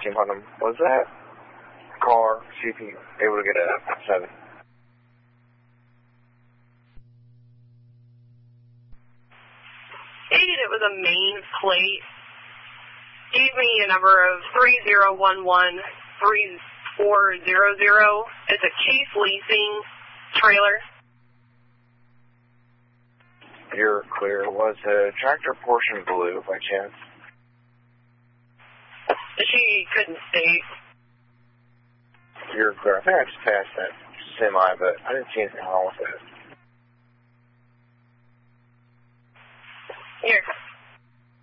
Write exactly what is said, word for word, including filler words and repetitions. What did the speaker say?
Team Putnam. Was that car, see if you able to get a seven? Stated it was a main plate. Gave me a number of three zero one one three four zero zero. It's a Case Leasing trailer. You're clear. Was the tractor portion blue by chance? She couldn't state. You're clear. I think I just passed that semi, but I didn't see anything wrong with it. Here.